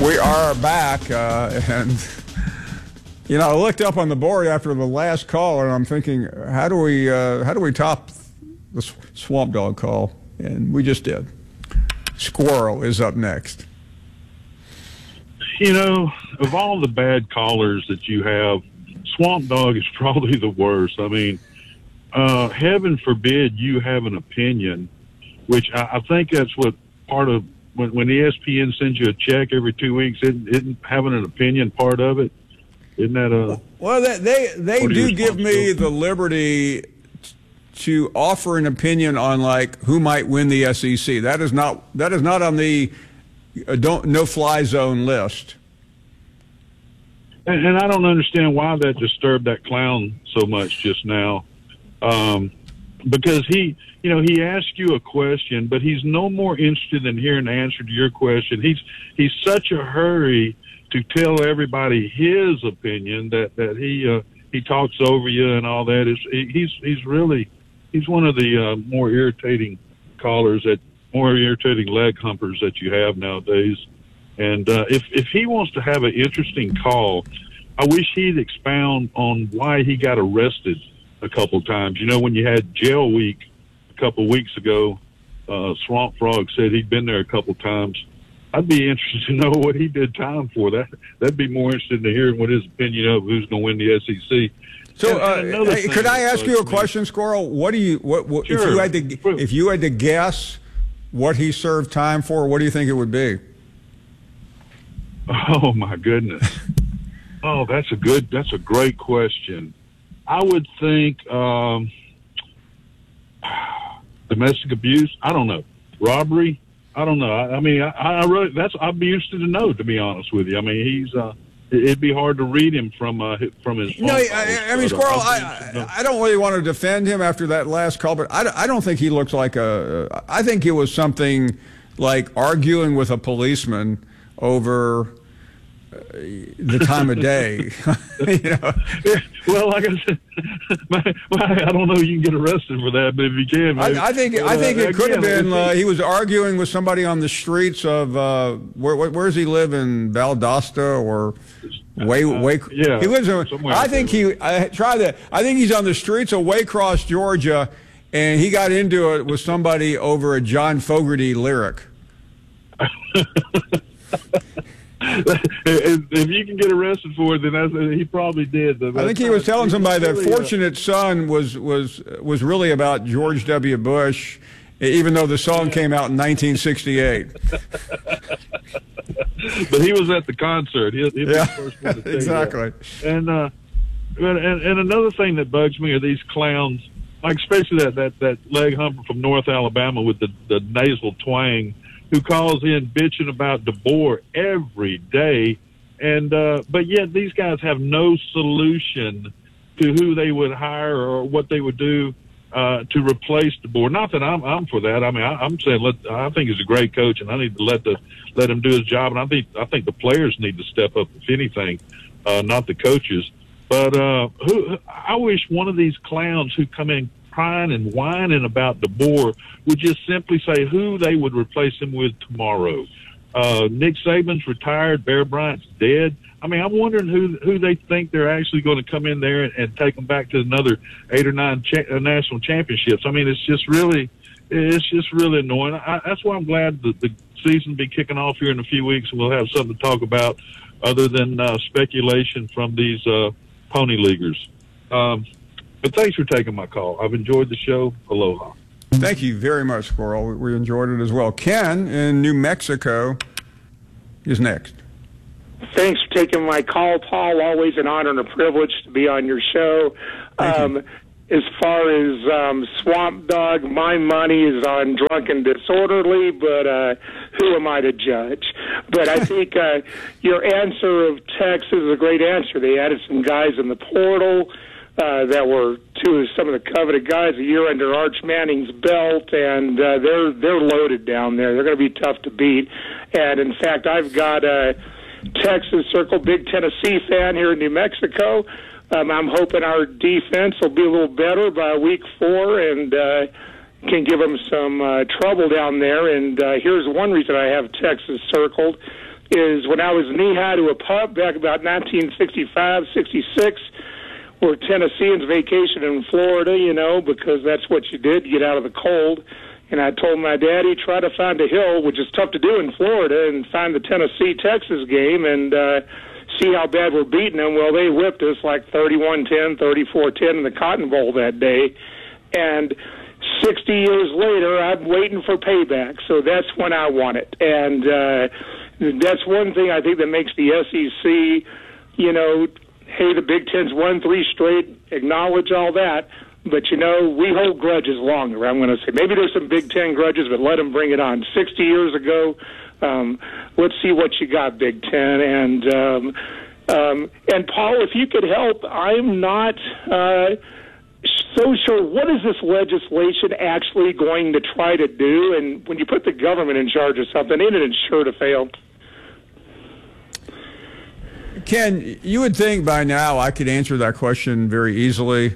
We are back, and I looked up on the board after the last call, and I'm thinking, how do we top the Swamp Dog call? And we just did. Squirrel is up next. Of all the bad callers that you have, Swamp Dog is probably the worst. I mean, heaven forbid you have an opinion, which I think that's what part of when ESPN sends you a check every 2 weeks, isn't having an opinion part of it? Isn't that a... Well, they do give me the liberty to offer an opinion on, like, who might win the SEC. That is not on the no-fly zone list. And I don't understand why that disturbed that clown so much just now. Because he asked you a question, but he's no more interested in hearing the answer to your question. He's such a hurry to tell everybody his opinion that he talks over you and all that. He's one of the more irritating callers, more irritating leg humpers that you have nowadays. And if he wants to have an interesting call, I wish he'd expound on why he got arrested a couple times. When you had jail week a couple weeks ago, Swamp Frog said he'd been there a couple times. I'd be interested to know what he did time for. That'd be more interested in hearing what his opinion of who's going to win the SEC. So, could I ask you a question, Squirrel? What do you Sure. if you had to guess what he served time for? What do you think it would be? Oh my goodness! Oh, that's a great question. I would think domestic abuse. I don't know. Robbery. I don't know. I mean, I really I'd be interested to know. To be honest with you, I mean, he's it'd be hard to read him from his. No, I mean, Squirrel. I don't really want to defend him after that last call, but I don't think he looks like a. I think it was something like arguing with a policeman over the time of day. Well, like I said, I don't know if you can get arrested for that, but if you can, maybe. I think it could have been he was arguing with somebody on the streets of where does he live, in Valdosta or Waycross? Yeah, he lives in. I think he's on the streets of Waycross, Georgia, and he got into it with somebody over a John Fogerty lyric. If you can get arrested for it, then he probably did. I think he was telling somebody that Fortunate Son was really about George W. Bush, even though the song came out in 1968. But he was at the concert. He was the first one to say exactly. That. And another thing that bugs me are these clowns, like especially that leg humper from North Alabama with the nasal twang, who calls in bitching about DeBoer every day, and but yet these guys have no solution to who they would hire or what they would do to replace DeBoer. Not that I'm for that. I mean, I'm saying I think he's a great coach, and I need to let him do his job. And I think the players need to step up, if anything, not the coaches. But I wish one of these clowns who come in crying and whining about DeBoer would just simply say who they would replace him with tomorrow. Nick Saban's retired. Bear Bryant's dead. I mean, I'm wondering who they think they're actually going to come in there and take them back to another 8 or 9 national championships. I mean, it's just really annoying. That's why I'm glad that the season will be kicking off here in a few weeks, and we'll have something to talk about other than speculation from these pony leaguers. But thanks for taking my call. I've enjoyed the show. Aloha. Thank you very much, Squirrel. We enjoyed it as well. Ken in New Mexico is next. Thanks for taking my call, Paul. Always an honor and a privilege to be on your show. As far as Swamp Dog, my money is on Drunk and Disorderly, but who am I to judge? But I think your answer of Texas is a great answer. They added some guys in the portal that were two of some of the coveted guys a year under Arch Manning's belt, and they're loaded down there. They're going to be tough to beat. And, in fact, I've got a Texas Circle, big Tennessee fan here in New Mexico. I'm hoping our defense will be a little better by week 4 and can give them some trouble down there. And here's one reason I have Texas circled. is when I was knee-high to a pub back about 1965, 66, where Tennesseans vacationed in Florida, you know, because that's what you did, get out of the cold. And I told my daddy, try to find a hill, which is tough to do in Florida, and find the Tennessee-Texas game and see how bad we're beating them. Well, they whipped us like 31-10, 34-10 in the Cotton Bowl that day. And 60 years later, I'm waiting for payback. So that's when I want it. And that's one thing I think that makes the SEC, you know, hey, the Big Ten's won 3 straight, acknowledge all that. But, you know, we hold grudges longer, I'm going to say. Maybe there's some Big Ten grudges, but let them bring it on. 60 years ago, let's see what you got, Big Ten. And Paul, if you could help, I'm not so sure. What is this legislation actually going to try to do? And when you put the government in charge of something, isn't it sure to fail? Ken, you would think by now I could answer that question very easily.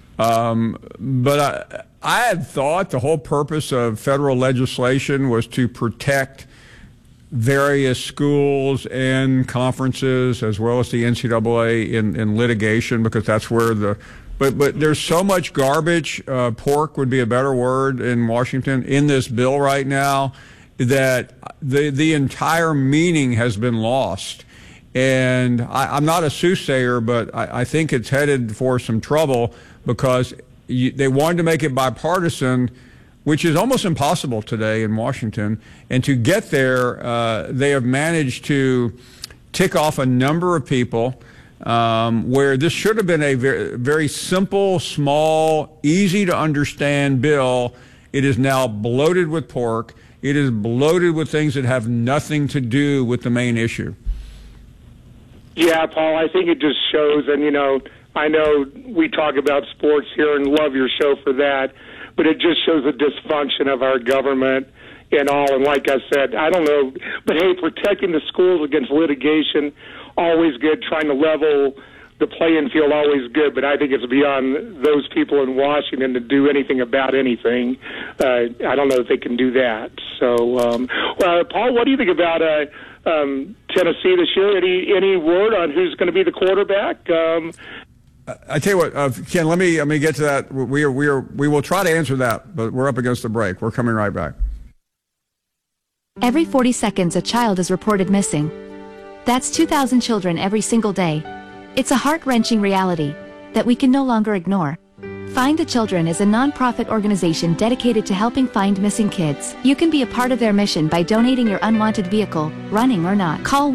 But I had thought the whole purpose of federal legislation was to protect various schools and conferences as well as the NCAA in litigation, because that's where but there's so much garbage, pork would be a better word in Washington, in this bill right now, that the entire meaning has been lost. And I'm not a soothsayer, but I think it's headed for some trouble, because they wanted to make it bipartisan, which is almost impossible today in Washington. And to get there, they have managed to tick off a number of people where this should have been a very, very simple, small, easy to understand bill. It is now bloated with pork. It is bloated with things that have nothing to do with the main issue. Yeah, Paul, I think it just shows, and, you know, I know we talk about sports here and love your show for that, but it just shows the dysfunction of our government and all. And like I said, I don't know, but hey, protecting the schools against litigation, always good. Trying to level the playing field, always good. But I think it's beyond those people in Washington to do anything about anything. I don't know if they can do that. So, Paul, what do you think about Tennessee this year? Any word on who's going to be the quarterback? I tell you what, Ken, let me get to that. We will try to answer that, but we're up against the break. We're coming right back. Every 40 seconds, a child is reported missing. That's 2,000 children every single day. It's a heart-wrenching reality that we can no longer ignore. Find the Children is a non-profit organization dedicated to helping find missing kids. You can be a part of their mission by donating your unwanted vehicle, running or not. Call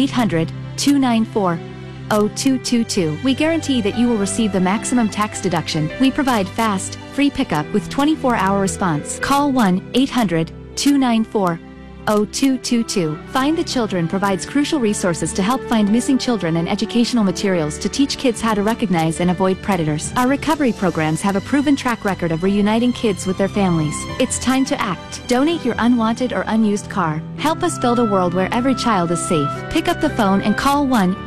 1-800-294-0222. We guarantee that you will receive the maximum tax deduction. We provide fast, free pickup with 24-hour response. Call 1-800-294-0222. Find the Children provides crucial resources to help find missing children and educational materials to teach kids how to recognize and avoid predators. Our recovery programs have a proven track record of reuniting kids with their families. It's time to act. Donate your unwanted or unused car. Help us build a world where every child is safe. Pick up the phone and call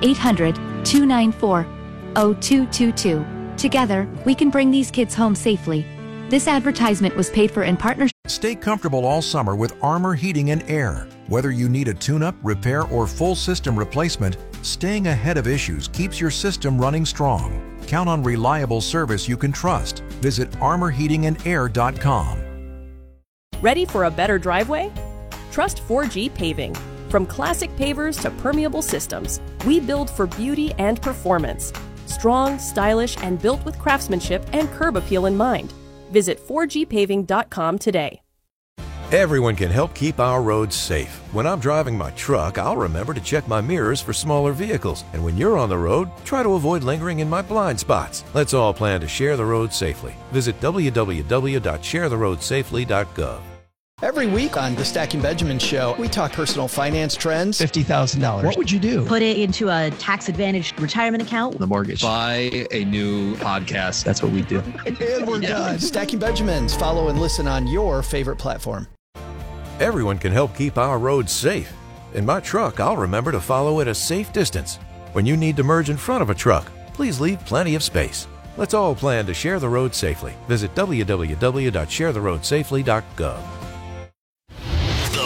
1-800-294-0222. Together, we can bring these kids home safely. This advertisement was paid for in partnership. Stay comfortable all summer with Armor Heating and Air. Whether you need a tune-up, repair, or full system replacement, staying ahead of issues keeps your system running strong. Count on reliable service you can trust. Visit armorheatingandair.com. Ready for a better driveway? Trust 4G Paving. From classic pavers to permeable systems, we build for beauty and performance. Strong, stylish, and built with craftsmanship and curb appeal in mind. Visit 4gpaving.com today. Everyone can help keep our roads safe. When I'm driving my truck, I'll remember to check my mirrors for smaller vehicles. And when you're on the road, try to avoid lingering in my blind spots. Let's all plan to share the road safely. Visit www.sharetheroadsafely.gov. Every week on the Stacking Benjamin Show, we talk personal finance trends. $50,000. What would you do? Put it into a tax-advantaged retirement account. The mortgage. Buy a new podcast. That's what we do. And we're done. Stacking Benjamins. Follow and listen on your favorite platform. Everyone can help keep our roads safe. In my truck, I'll remember to follow at a safe distance. When you need to merge in front of a truck, please leave plenty of space. Let's all plan to share the road safely. Visit www.sharetheroadsafely.gov.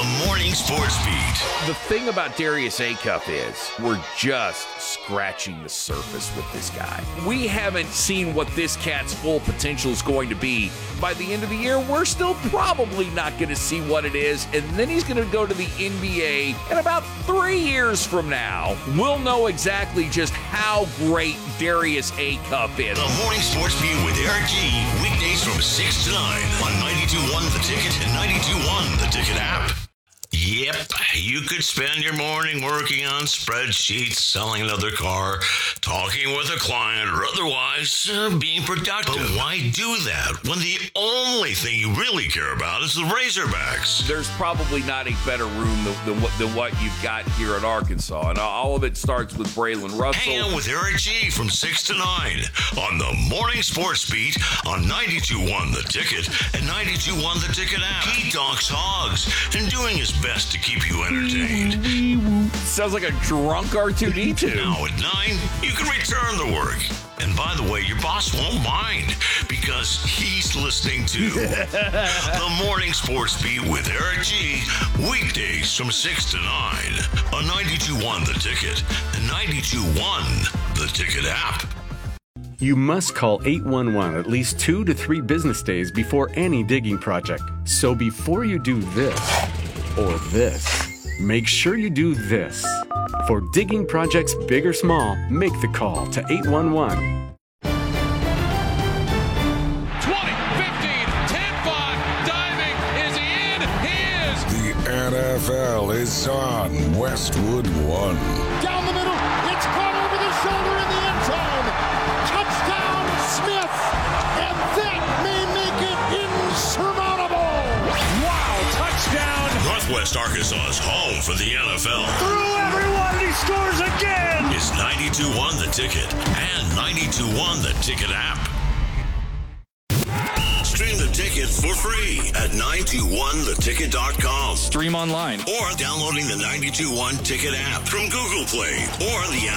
Morning Sports Beat. The thing about Darius Acuff is we're just scratching the surface with this guy. We haven't seen what this cat's full potential is going to be. By the end of the year, we're still probably not going to see what it is, and then he's going to go to the NBA, and about 3 years from now, we'll know exactly just how great Darius Acuff is. The Morning Sports Beat with Eric G. Weekdays from 6 to 9 on 92.1 The Ticket and 92.1 The Ticket app. Yep, you could spend your morning working on spreadsheets, selling another car, talking with a client, or otherwise being productive. But why do that when the only thing you really care about is the Razorbacks? There's probably not a better room than what you've got here in Arkansas, and all of it starts with Braylon Russell. Hang out with Eric G. from 6 to 9 on the Morning Sports Beat on 92.1 The Ticket and 92.1 The Ticket app. He talks hogs and doing his best to keep you entertained. Sounds like a drunk R2-D2. Now at 9, you can return to work. And by the way, your boss won't mind because he's listening to the Morning Sports Beat with Eric G. Weekdays from 6 to 9 on 92.1 The Ticket and 92.1 The Ticket app. You must call 811 at least 2 to 3 business days before any digging project. So before you do this or this, make sure you do this. For digging projects big or small, make the call to 811. 20, 15, 10-5, diving, is he in? He is! The NFL is on Westwood One. Down the middle, it's caught over the shoulder in the end zone. Touchdown, Smith! And that may make it insurmountable! Wow, touchdown! Northwest Arkansas's home for the NFL. Through everyone, he scores again! It's 92.1 The Ticket and 92.1 The Ticket app. Stream The Ticket for free at 921theticket.com. Stream online. Or downloading the 92.1 Ticket app from Google Play or the